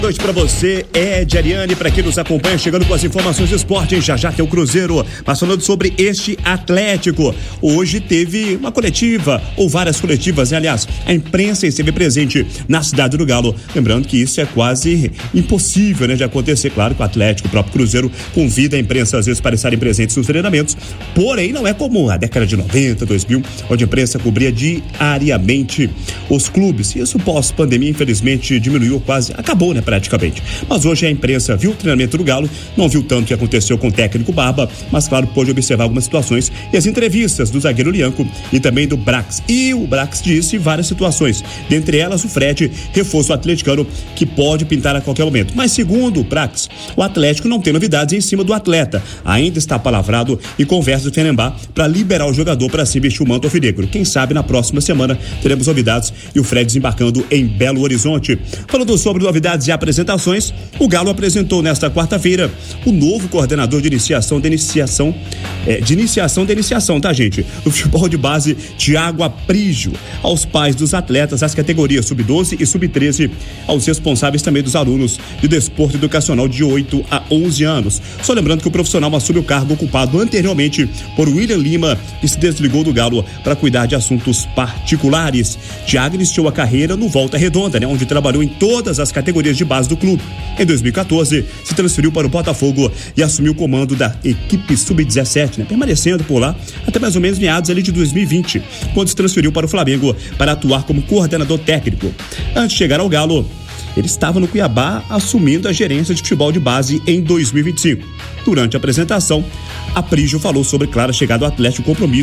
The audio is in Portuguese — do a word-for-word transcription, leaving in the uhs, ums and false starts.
Boa noite pra você, Ed, Ariane, pra quem nos acompanha, chegando com as informações do esporte, hein? Já já tem o Cruzeiro, mas falando sobre este Atlético, hoje teve uma coletiva, ou várias coletivas, né? Aliás, a imprensa esteve presente na cidade do Galo, lembrando que isso é quase impossível, né, de acontecer. Claro que o Atlético, o próprio Cruzeiro, convida a imprensa às vezes para estarem presentes nos treinamentos, porém não é como a década de noventa, dois mil, onde a imprensa cobria diariamente os clubes. Isso pós-pandemia, infelizmente, diminuiu quase, acabou, né, praticamente. Mas hoje a imprensa viu o treinamento do Galo, não viu tanto o que aconteceu com o técnico Barba, mas claro, pôde observar algumas situações e as entrevistas do zagueiro Lianco e também do Brax. E o Brax disse várias situações, dentre elas o Fred, reforço atleticano que pode pintar a qualquer momento. Mas segundo o Brax, o Atlético não tem novidades em cima do atleta, ainda está palavrado e conversa do Fenerbahçe para liberar o jogador para se vestir o manto alvinegro. Quem sabe na próxima semana teremos novidades e o Fred desembarcando em Belo Horizonte. Falando sobre novidades e apresentações, o Galo apresentou nesta quarta-feira o novo coordenador de iniciação de iniciação é, de iniciação de iniciação, tá, gente? Do futebol de base, Thiago Aprígio, aos pais dos atletas das categorias sub doze e sub treze, aos responsáveis também dos alunos de desporto educacional de oito a onze anos. Só lembrando que o profissional assume o cargo ocupado anteriormente por William Lima, que se desligou do Galo para cuidar de assuntos particulares. Thiago iniciou a carreira no Volta Redonda, né, onde trabalhou em todas as categorias de base do clube. Em dois mil e quatorze, se transferiu para o Botafogo e assumiu o comando da equipe sub dezessete, né, permanecendo por lá até mais ou menos meados ali de dois mil e vinte, quando se transferiu para o Flamengo para atuar como coordenador técnico. Antes de chegar ao Galo, ele estava no Cuiabá assumindo a gerência de futebol de base em dois mil e vinte e cinco. Durante a apresentação, Aprígio falou sobre clara chegada ao Atlético, compromisso